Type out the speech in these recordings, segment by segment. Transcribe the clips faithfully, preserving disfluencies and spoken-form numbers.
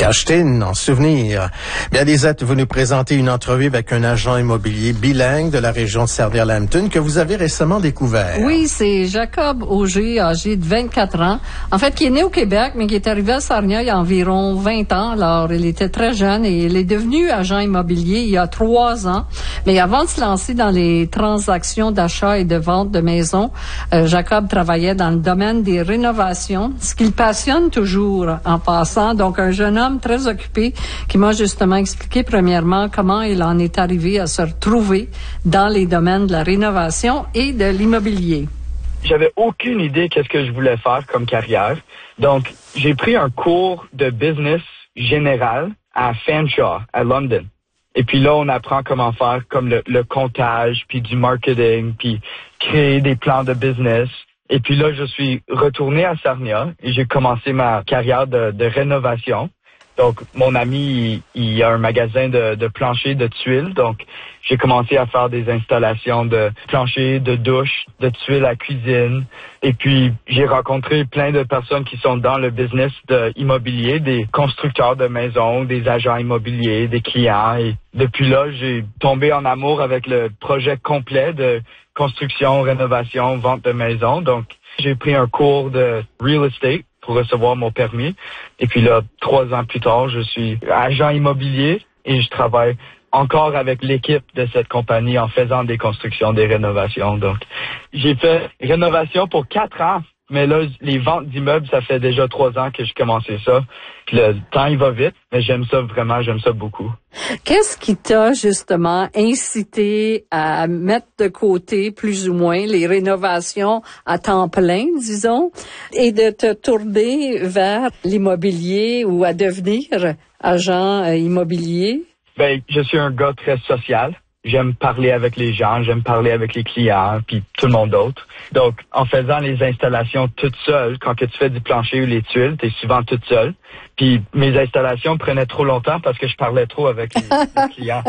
Cachetine, en souvenir. Bien, Lisette, vous nous présentez une entrevue avec un agent immobilier bilingue de la région de Sarnia-Lambton que vous avez récemment découvert. Oui, c'est Jacob Auger, âgé de vingt-quatre ans. En fait, qui est né au Québec, mais qui est arrivé à Sarnia il y a environ vingt ans. Alors, il était très jeune et il est devenu agent immobilier il y a trois ans. Mais avant de se lancer dans les transactions d'achat et de vente de maisons, euh, Jacob travaillait dans le domaine des rénovations, ce qui le passionne toujours en passant. Donc, un jeune homme très occupé qui m'a justement expliqué premièrement comment il en est arrivé à se retrouver dans les domaines de la rénovation et de l'immobilier. J'avais aucune idée qu'est-ce que je voulais faire comme carrière. Donc, j'ai pris un cours de business général à Fanshawe, à London. Et puis là, on apprend comment faire comme le, le comptage, puis du marketing, puis créer des plans de business. Et puis là, je suis retourné à Sarnia et j'ai commencé ma carrière de, de rénovation. Donc, mon ami, il, il a un magasin de, de planchers, de tuiles. Donc, j'ai commencé à faire des installations de planchers, de douches, de tuiles à cuisine. Et puis, j'ai rencontré plein de personnes qui sont dans le business de immobilier, des constructeurs de maisons, des agents immobiliers, des clients. Et depuis là, j'ai tombé en amour avec le projet complet de construction, rénovation, vente de maisons. Donc, j'ai pris un cours de real estate pour recevoir mon permis. Et puis là, trois ans plus tard, je suis agent immobilier et je travaille encore avec l'équipe de cette compagnie en faisant des constructions, des rénovations. Donc, j'ai fait rénovation pour quatre ans. Mais là, les ventes d'immeubles, ça fait déjà trois ans que j'ai commencé ça. Puis le temps, il va vite, mais j'aime ça vraiment, j'aime ça beaucoup. Qu'est-ce qui t'a justement incité à mettre de côté plus ou moins les rénovations à temps plein, disons, et de te tourner vers l'immobilier ou à devenir agent immobilier? Ben, je suis un gars très social. J'aime parler avec les gens, j'aime parler avec les clients, puis tout le monde d'autre. Donc, en faisant les installations toute seule, quand que tu fais du plancher ou les tuiles, t'es souvent toute seule. Puis mes installations prenaient trop longtemps parce que je parlais trop avec les, les clients.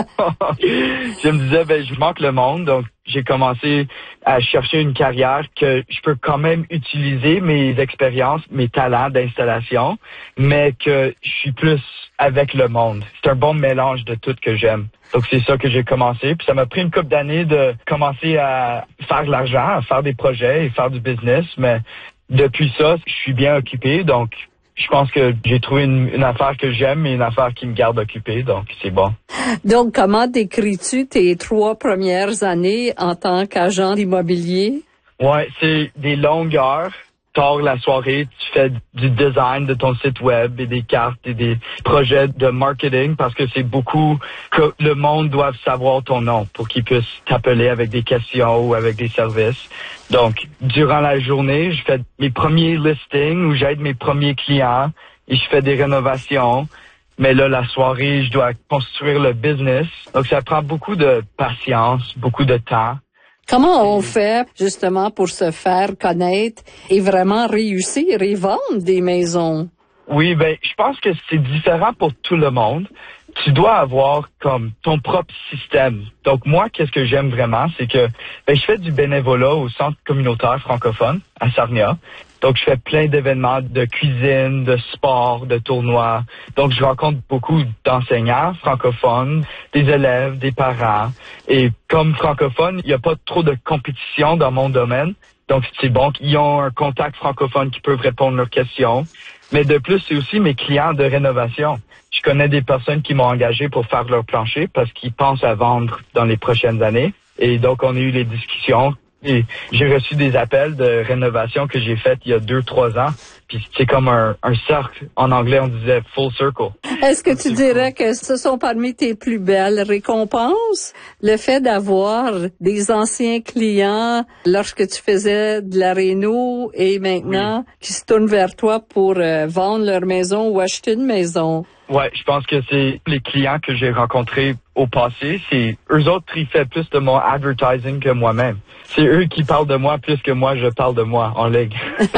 Je me disais, ben, je manque le monde, donc j'ai commencé à chercher une carrière que je peux quand même utiliser mes expériences, mes talents d'installation, mais que je suis plus avec le monde. C'est un bon mélange de tout que j'aime. Donc, c'est ça que j'ai commencé. Puis ça m'a pris une couple d'années de commencer à faire de l'argent, à faire des projets et faire du business. Mais depuis ça, je suis bien occupé. Donc, je pense que j'ai trouvé une, une affaire que j'aime et une affaire qui me garde occupé. Donc, c'est bon. Donc, comment décris-tu tes trois premières années en tant qu'agent immobilier? Ouais, c'est des longues heures. Tard la soirée, tu fais du design de ton site web et des cartes et des projets de marketing parce que c'est beaucoup que le monde doit savoir ton nom pour qu'ils puissent t'appeler avec des questions ou avec des services. Donc, durant la journée, je fais mes premiers listings où j'aide mes premiers clients et je fais des rénovations. Mais là, la soirée, je dois construire le business. Donc, ça prend beaucoup de patience, beaucoup de temps. Comment on fait justement pour se faire connaître et vraiment réussir et vendre des maisons? Oui, ben, je pense que c'est différent pour tout le monde. Tu dois avoir comme ton propre système. Donc moi, qu'est-ce que j'aime vraiment, c'est que ben, je fais du bénévolat au centre communautaire francophone à Sarnia. Donc je fais plein d'événements de cuisine, de sport, de tournois. Donc je rencontre beaucoup d'enseignants francophones, des élèves, des parents. Et comme francophone, il n'y a pas trop de compétition dans mon domaine. Donc c'est bon qu'ils ont un contact francophone qui peut répondre à leurs questions. Mais de plus, c'est aussi mes clients de rénovation. Je connais des personnes qui m'ont engagé pour faire leur plancher parce qu'ils pensent à vendre dans les prochaines années. Et donc, on a eu les discussions. Et j'ai reçu des appels de rénovation que j'ai fait il y a deux, trois ans. Puis c'est comme un, un cercle. En anglais, on disait full circle. Est-ce que tu dirais que ce sont parmi tes plus belles récompenses? Le fait d'avoir des anciens clients lorsque tu faisais de la réno et maintenant oui. qui se tournent vers toi pour euh, vendre leur maison ou acheter une maison? Ouais, je pense que c'est les clients que j'ai rencontrés au passé, c'est eux autres qui font plus de mon advertising que moi-même. C'est eux qui parlent de moi plus que moi je parle de moi en ligne.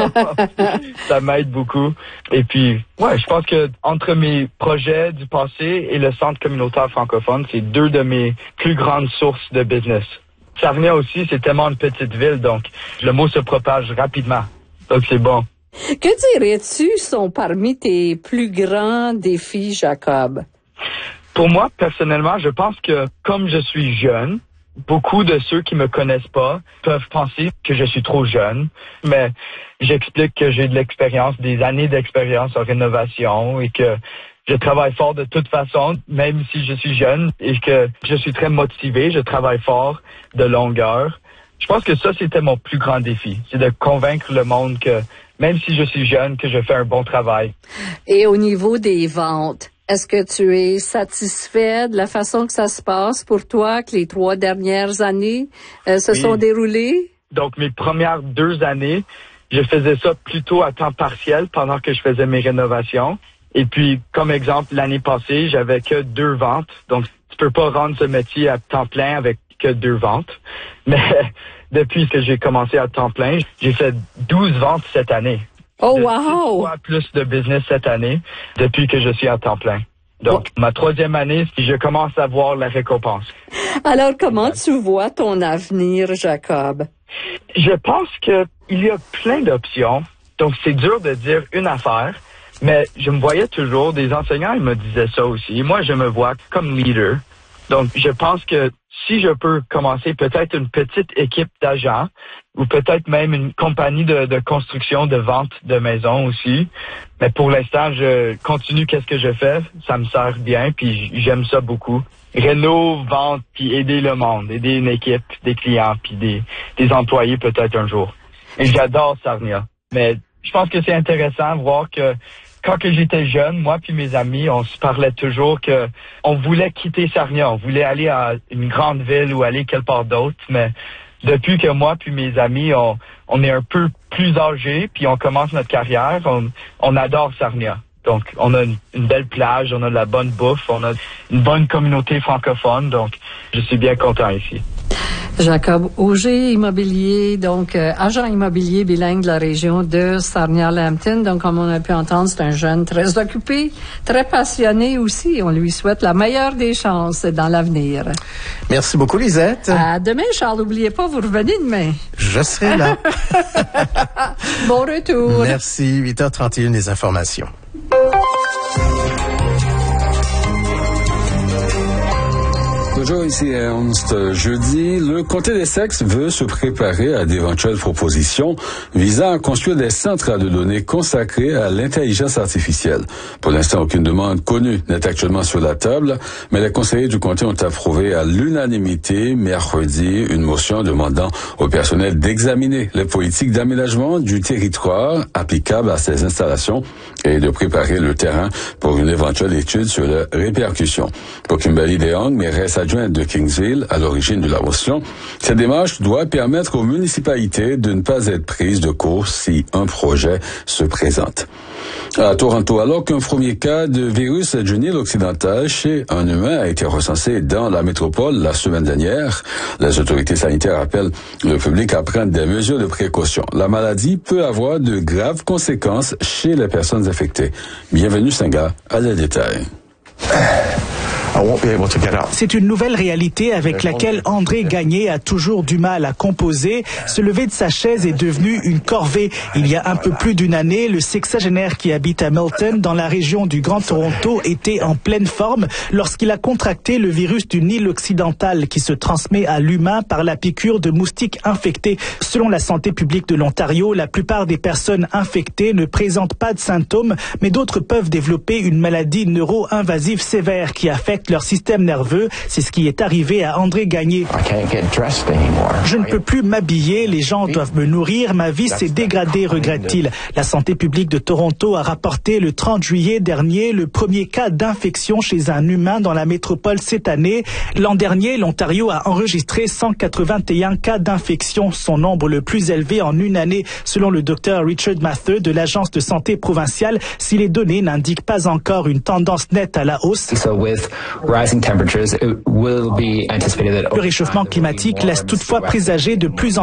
Ça m'aide beaucoup. Et puis, ouais, je pense que entre mes projets du passé et le centre communautaire francophone, c'est deux de mes plus grandes sources de business. Sarnia aussi, c'est tellement une petite ville, donc le mot se propage rapidement. Donc c'est bon. Que dirais-tu sont parmi tes plus grands défis, Jacob? Pour moi, personnellement, je pense que comme je suis jeune, beaucoup de ceux qui me connaissent pas peuvent penser que je suis trop jeune, mais j'explique que j'ai de l'expérience, des années d'expérience en rénovation et que je travaille fort de toute façon, même si je suis jeune, et que je suis très motivé, je travaille fort de longueur. Je pense que ça, c'était mon plus grand défi, c'est de convaincre le monde que même si je suis jeune, que je fais un bon travail. Et au niveau des ventes, est-ce que tu es satisfait de la façon que ça se passe pour toi, que les trois dernières années euh, se oui. sont déroulées? Donc, mes premières deux années, je faisais ça plutôt à temps partiel pendant que je faisais mes rénovations. Et puis, comme exemple, l'année passée, j'avais que deux ventes. Donc, tu peux pas rendre ce métier à temps plein avec que deux ventes. Mais depuis que j'ai commencé à temps plein, j'ai fait douze ventes cette année. Oh, de wow! six fois plus de business cette année depuis que je suis à temps plein. Donc, oh. ma troisième année, je commence à voir la récompense. Alors, comment tu vois ton avenir, Jacob? Je pense que il y a plein d'options. Donc, c'est dur de dire une affaire, mais je me voyais toujours, des enseignants, ils me disaient ça aussi. Moi, je me vois comme leader. Donc, je pense que si je peux commencer peut-être une petite équipe d'agents ou peut-être même une compagnie de, de construction, de vente de maisons aussi. Mais pour l'instant, je continue qu'est-ce que je fais. Ça me sert bien, puis j'aime ça beaucoup. Réno, vente, puis aider le monde, aider une équipe, des clients, puis des, des employés peut-être un jour. Et j'adore Sarnia. Mais je pense que c'est intéressant de voir que quand que j'étais jeune, moi puis mes amis, on se parlait toujours que on voulait quitter Sarnia, on voulait aller à une grande ville ou aller quelque part d'autre, mais depuis que moi puis mes amis, on, on est un peu plus âgés, puis on commence notre carrière, on, on adore Sarnia. Donc, on a une, une belle plage, on a de la bonne bouffe, on a une bonne communauté francophone, donc je suis bien content ici. Jacob Auger, immobilier, donc euh, agent immobilier bilingue de la région de Sarnia-Lambton. Donc, comme on a pu entendre, c'est un jeune très occupé, très passionné aussi. On lui souhaite la meilleure des chances dans l'avenir. Merci beaucoup, Lisette. À demain, Charles. N'oubliez pas, vous revenez demain. Je serai là. Bon retour. Merci. huit heures trente et une, les informations. Bonjour, ici Ernst. Jeudi, le Comté d'Essex veut se préparer à d'éventuelles propositions visant à construire des centrales de données consacrées à l'intelligence artificielle. Pour l'instant, aucune demande connue n'est actuellement sur la table, mais les conseillers du comté ont approuvé à l'unanimité mercredi une motion demandant au personnel d'examiner les politiques d'aménagement du territoire applicables à ces installations et de préparer le terrain pour une éventuelle étude sur leurs répercussions. Pour Kimberly DeYoung, mairesse adjointe de Kingsville, à l'origine de la motion, cette démarche doit permettre aux municipalités de ne pas être prises de court si un projet se présente. À Toronto, alors qu'un premier cas de virus du Nil occidental chez un humain a été recensé dans la métropole la semaine dernière, les autorités sanitaires appellent le public à prendre des mesures de précaution. La maladie peut avoir de graves conséquences chez les personnes affectées. Bienvenue, Senga, à les détails. C'est une nouvelle réalité avec laquelle André Gagné a toujours du mal à composer. Se lever de sa chaise est devenu une corvée. Il y a un peu plus d'une année, le sexagénaire qui habite à Milton, dans la région du Grand Toronto, était en pleine forme lorsqu'il a contracté le virus du Nil occidental qui se transmet à l'humain par la piqûre de moustiques infectés. Selon la santé publique de l'Ontario, la plupart des personnes infectées ne présentent pas de symptômes, mais d'autres peuvent développer une maladie neuro-invasive sévère qui affecte leur système nerveux. C'est ce qui est arrivé à André Gagné. Je ne peux plus m'habiller, les gens doivent me nourrir, ma vie s'est dégradée, regrette-t-il. La santé publique de Toronto a rapporté le trente juillet dernier le premier cas d'infection chez un humain dans la métropole cette année. L'an dernier, l'Ontario a enregistré cent quatre-vingt-un cas d'infection, son nombre le plus élevé en une année, selon le docteur Richard Mather de l'Agence de santé provinciale, si les données n'indiquent pas encore une tendance nette à la hausse. Le réchauffement climatique laisse toutefois présager de plus en